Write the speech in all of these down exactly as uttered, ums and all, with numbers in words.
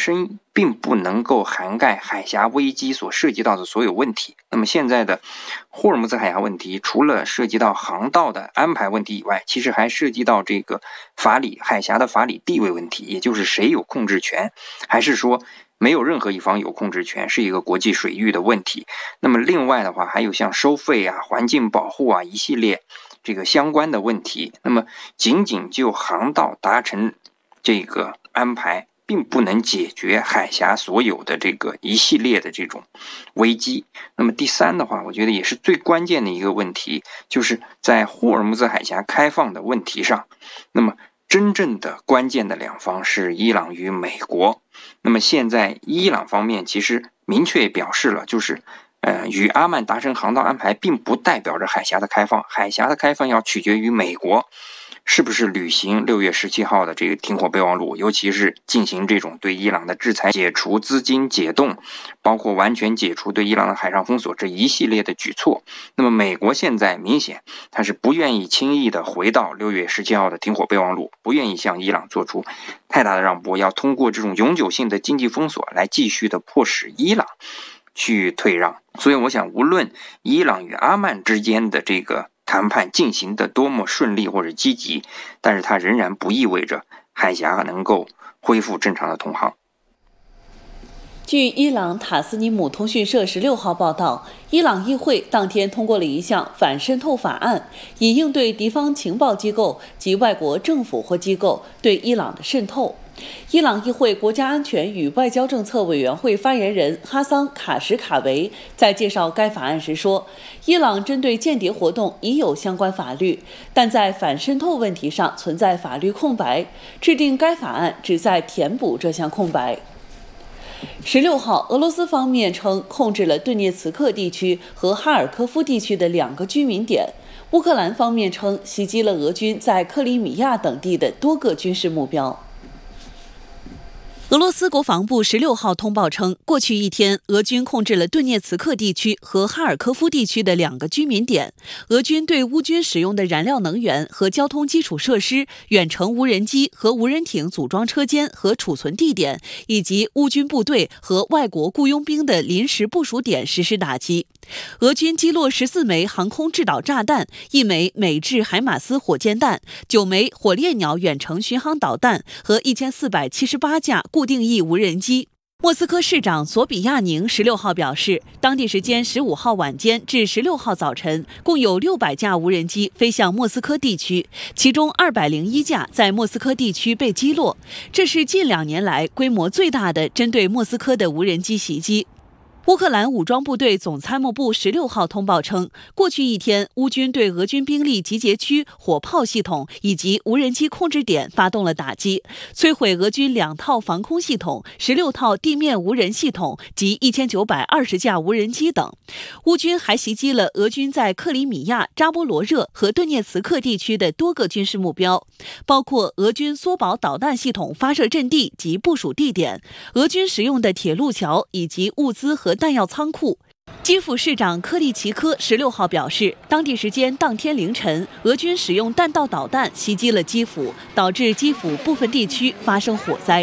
身并不能够涵盖海峡危机所涉及到的所有问题。那么现在的霍尔木兹海峡问题，除了涉及到航道的安排问题以外，其实还涉及到这个法理海峡的法理地位问题，也就是谁有控制权，还是说没有任何一方有控制权，是一个国际水域的问题。那么另外的话，还有像收费啊、环境保护啊一系列这个相关的问题。那么仅仅就航道达成这个安排，并不能解决海峡所有的这个一系列的这种危机。那么第三的话，我觉得也是最关键的一个问题，就是在霍尔木兹海峡开放的问题上，那么真正的关键的两方是伊朗与美国。那么现在伊朗方面其实明确表示了，就是呃，与阿曼达成航道安排并不代表着海峡的开放，海峡的开放要取决于美国是不是履行六月十七号的这个停火备忘录，尤其是进行这种对伊朗的制裁、解除资金解冻，包括完全解除对伊朗的海上封锁这一系列的举措。那么美国现在明显他是不愿意轻易的回到六月十七号的停火备忘录，不愿意向伊朗做出太大的让步，要通过这种永久性的经济封锁来继续的迫使伊朗去退让。所以我想，无论伊朗与阿曼之间的这个谈判进行的多么顺利或者积极，但是它仍然不意味着海峡能够恢复正常的通航。 据伊朗塔斯尼姆通讯社十六号报道，伊朗议会当天通过了一项反渗透法案，以应对敌方情报机构及外国政府或机构对伊朗的渗透。伊朗议会国家安全与外交政策委员会发言人哈桑·卡什卡维在介绍该法案时说，伊朗针对间谍活动已有相关法律，但在反渗透问题上存在法律空白，制定该法案旨在填补这项空白。十六号，俄罗斯方面称控制了顿涅茨克地区和哈尔科夫地区的两个居民点，乌克兰方面称袭击了俄军在克里米亚等地的多个军事目标。俄罗斯国防部十六号通报称，过去一天，俄军控制了顿涅茨克地区和哈尔科夫地区的两个居民点。俄军对乌军使用的燃料能源和交通基础设施、远程无人机和无人艇组装车间和储存地点，以及乌军部队和外国雇佣兵的临时部署点实施打击。俄军击落十四枚航空制导炸弹，一枚美制海马斯火箭弹，九枚火烈鸟远程巡航导弹和一千四百七十八架固定翼无人机。莫斯科市长索比亚宁十六号表示，当地时间十五号晚间至十六号早晨，共有六百架无人机飞向莫斯科地区，其中二百零一架在莫斯科地区被击落。这是近两年来规模最大的针对莫斯科的无人机袭击。乌克兰武装部队总参谋部十六号通报称，过去一天，乌军对俄军兵力集结区、火炮系统以及无人机控制点发动了打击，摧毁俄军两套防空系统、十六套地面无人系统及一千九百二十架无人机等。乌军还袭击了俄军在克里米亚、扎波罗热和顿涅茨克地区的多个军事目标，包括俄军缩堡导弹系统发射阵地及部署地点、俄军使用的铁路桥以及物资和弹药仓库。基辅市长科利奇科十六号表示，当地时间当天凌晨，俄军使用弹道导弹袭击了基辅，导致基辅部分地区发生火灾。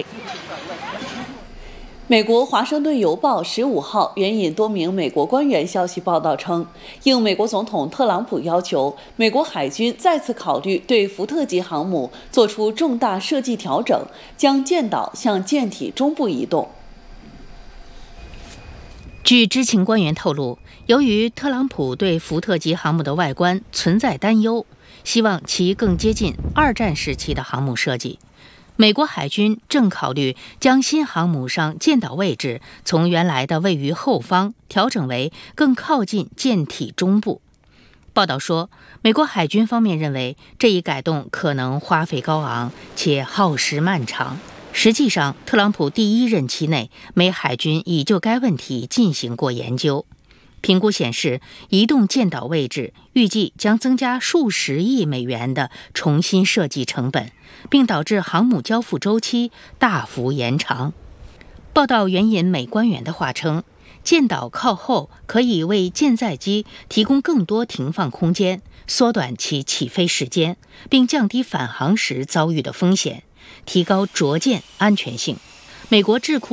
美国《华盛顿邮报》十五号援引多名美国官员消息报道称，应美国总统特朗普要求，美国海军再次考虑对福特级航母做出重大设计调整，将舰岛向舰体中部移动。 据知情官员透露，由于特朗普对福特级航母的外观存在担忧，希望其更接近二战时期的航母设计，美国海军正考虑将新航母上舰岛位置从原来的位于后方调整为更靠近舰体中部。报道说，美国海军方面认为这一改动可能花费高昂且耗时漫长。实际上，特朗普第一任期内，美海军已就该问题进行过研究。评估显示，移动舰岛位置预计将增加数十亿美元的重新设计成本，并导致航母交付周期大幅延长。报道援引美官员的话称，舰岛靠后可以为舰载机提供更多停放空间，缩短其起飞时间，并降低返航时遭遇的风险，提高着舰安全性。美国智库